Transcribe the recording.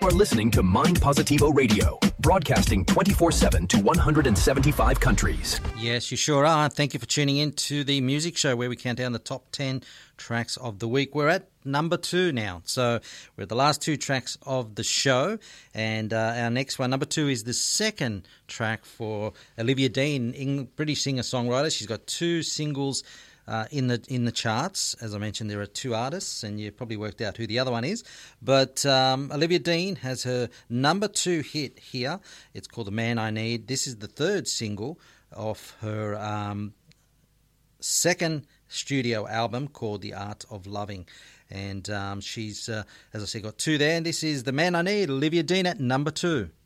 are listening to Mind Positivo Radio, broadcasting 24/7 to 175 countries. Yes, you sure are. Thank you for tuning in to the music show where we count down the top 10 tracks of the week. We're at number 2 now. So we're at the last 2 tracks of the show. And our next one, number 2, is the second track for Olivia Dean, British singer-songwriter. She's got 2 singles in the charts. As I mentioned, there are 2 artists, and you've probably worked out who the other one is. But Olivia Dean has her number 2 hit here. It's called The Man I Need. This is the 3rd single of her second studio album called The Art of Loving. And she's, as I said, got 2 there. And this is The Man I Need, Olivia Dean at number 2.